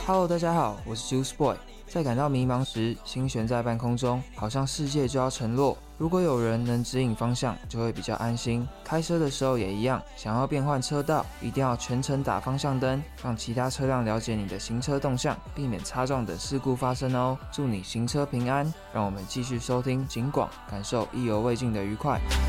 Hello， 大家好，我是 Juice Boy。在感到迷茫时，心悬在半空中，好像世界就要沉落。如果有人能指引方向，就会比较安心。开车的时候也一样，想要变换车道，一定要全程打方向灯，让其他车辆了解你的行车动向，避免擦撞等事故发生哦。祝你行车平安，让我们继续收听警广，感受意犹未尽的愉快。